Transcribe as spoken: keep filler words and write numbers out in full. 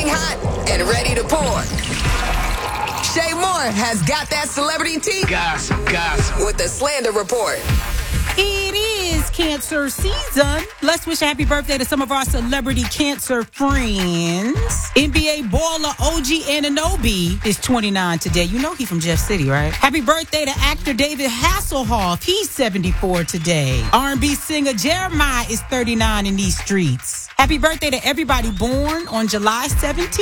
boiling hot and ready to pour. Shay Moore has got that celebrity tea. Gossip, gossip. With the Slander Report. It is cancer season. Let's wish a happy birthday to some of our celebrity cancer friends. N B A baller O G Anunoby is twenty-nine today. You know he from Jeff City, right? Happy birthday to actor David Hasselhoff. He's seventy-four today. R and B singer Jeremiah is thirty-nine in these streets. Happy birthday to everybody born on July seventeenth.